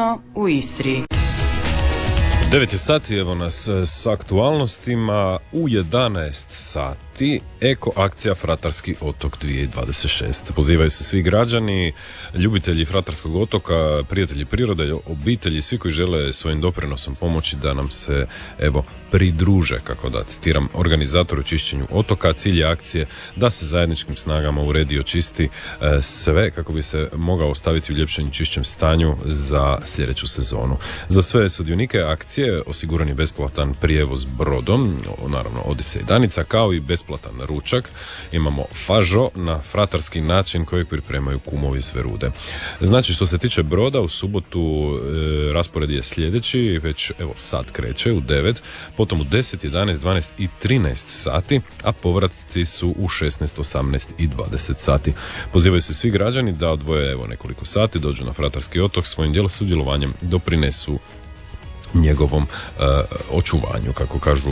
Aktualno u Istri. 9 je sati, evo nas s aktualnostima. U 11 sati Eko akcija Fratarski otok 2026. Pozivaju se svi građani, ljubitelji Fratarskog otoka, prijatelji prirode, obitelji, svi koji žele svojim doprinosom pomoći da nam se pridruže, kako da citiram organizator u čišćenju otoka. Cilj je akcije da se zajedničkim snagama uredi i očisti sve kako bi se mogao ostaviti u ljepšem i čišćem stanju za sljedeću sezonu. Za sve sudionike akcije osiguran je besplatan prijevoz brodom, naravno Odisej i Danica, kao i besplatan ručak. Imamo fažo na fratarski način kojeg pripremaju kumovi s Verude. Znači, što se tiče broda, u subotu raspored je sljedeći, već sad kreće u 9, potom u 10, 11, 12 i 13 sati, a povratci su u 16, 18 i 20 sati. Pozivaju se svi građani da odvoje nekoliko sati, dođu na Fratarski otok, svojim sudjelovanjem doprinesu njegovom očuvanju, kako kažu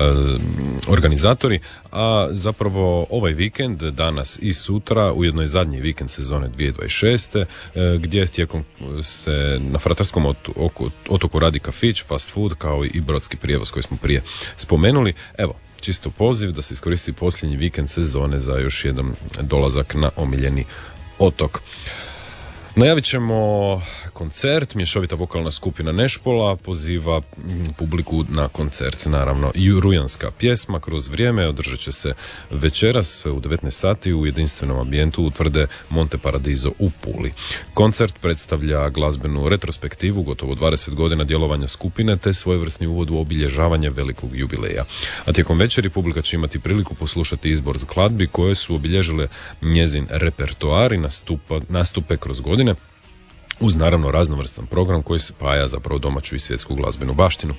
organizatori. A zapravo ovaj vikend, danas i sutra, ujedno je zadnji vikend sezone 2026. Gdje tijekom se na Fratarskom otoku radi kafić, fast food, kao i brodski prijevoz koji smo prije spomenuli. Evo, čisto poziv da se iskoristi posljednji vikend sezone za još jedan dolazak na omiljeni otok. Najavit ćemo koncert, mješovita vokalna skupina Nešpola poziva publiku na koncert, naravno i rujanska pjesma kroz vrijeme. Održat će se večeras u 19 sati u jedinstvenom ambijentu utvrde Monte Paradiso u Puli. Koncert predstavlja glazbenu retrospektivu gotovo 20 godina djelovanja skupine te svojevrsni uvod u obilježavanje velikog jubileja. A tijekom večeri publika će imati priliku poslušati izbor skladbi koje su obilježile njezin repertoar i nastupe kroz godine, uz naravno raznovrstan program koji spaja zapravo domaću i svjetsku glazbenu baštinu.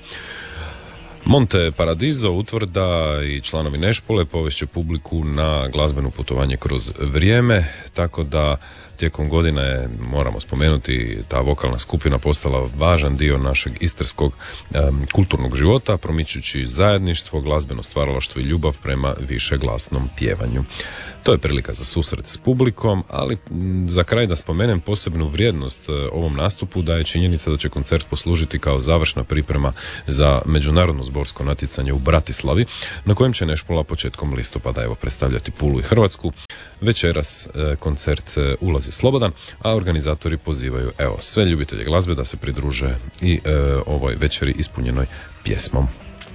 Monte Paradiso, utvrda i članovi Nešpole povešće publiku na glazbeno putovanje kroz vrijeme, tako da tijekom godina je, moramo spomenuti, ta vokalna skupina postala važan dio našeg istarskog kulturnog života, promičući zajedništvo, glazbeno stvaralaštvo i ljubav prema višeglasnom pjevanju. To je prilika za susret s publikom, ali za kraj da spomenem posebnu vrijednost ovom nastupu da je činjenica da će koncert poslužiti kao završna priprema za međunarodno zborsko natjecanje u Bratislavi, na kojem će Nešpola početkom listopada predstavljati Pulu i Hrvatsku. Večeras koncert ulazi slobodan, a organizatori pozivaju sve ljubitelje glazbe da se pridruže i ovoj večeri ispunjenoj pjesmom.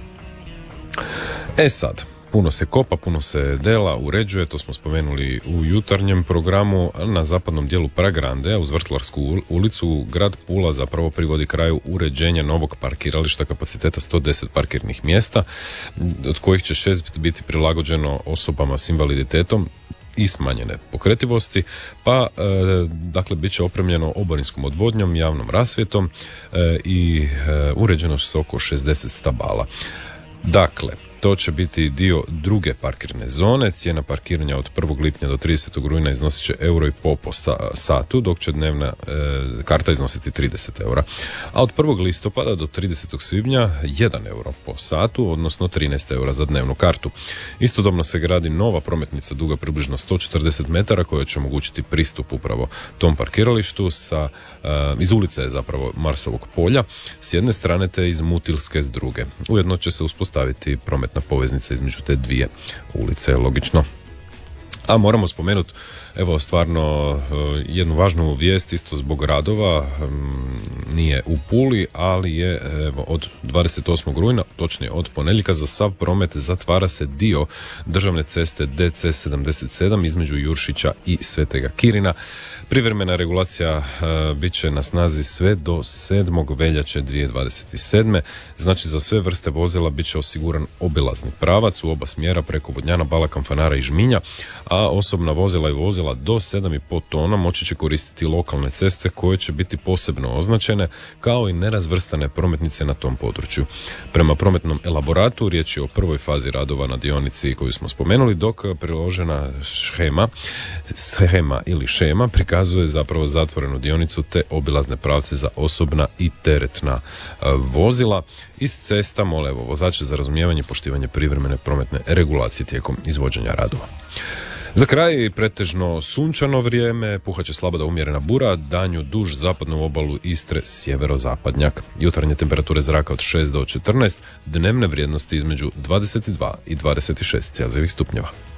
Sad, puno se kopa, puno se dela, uređuje, to smo spomenuli u jutarnjem programu. Na zapadnom dijelu Pragrande, uz Vrtlarsku ulicu, grad Pula zapravo privodi kraju uređenja novog parkirališta kapaciteta 110 parkirnih mjesta, od kojih će 6 biti prilagođeno osobama s invaliditetom i smanjene pokretivosti, pa bit će opremljeno oborinskom odvodnjom, javnom rasvjetom i uređeno se oko 60 stabala. Dakle, to će biti dio druge parkirne zone. Cijena parkiranja od 1. lipnja do 30. rujna iznosit će €1,50 po satu, dok će dnevna karta iznositi 30 eura. A od 1. listopada do 30. svibnja €1 po satu, odnosno 13 eura za dnevnu kartu. Istodobno se gradi nova prometnica duga približno 140 metara koja će omogućiti pristup upravo tom parkiralištu iz ulice zapravo Marsovog polja s jedne strane te iz Mutilske s druge. Ujedno će se uspostaviti prometna poveznica između te dvije ulice, logično. A moramo spomenuti stvarno jednu važnu vijest isto zbog radova, nije u Puli, ali je od 28. rujna, točnije od ponedjeljka, za sav promet zatvara se dio državne ceste DC77 između Juršića i Svetega Kirina. Privremena regulacija bit će na snazi sve do 7. veljače 2027. Znači za sve vrste vozila bit će osiguran obilazni pravac u oba smjera preko Vodnjana, Bala, Kamfanara i Žminja, a osobna vozila i vozila do 7,5 tona moći će koristiti lokalne ceste koje će biti posebno označene, kao i nerazvrstane prometnice na tom području. Prema prometnom elaboratu riječ je o prvoj fazi radova na dionici koju smo spomenuli, dok priložena šema prikazuje zapravo zatvorenu dionicu te obilazne pravce za osobna i teretna vozila. Iz cesta mole vozače za razumijevanje i poštivanje privremene prometne regulacije tijekom izvođenja radova. Za kraj pretežno sunčano vrijeme, puhaće slaba do umjerena bura, danju duž zapadnu obalu Istre sjeverozapadnjak. Jutarnje temperature zraka od 6 do 14, dnevne vrijednosti između 22 i 26 Celzijevih stupnjeva.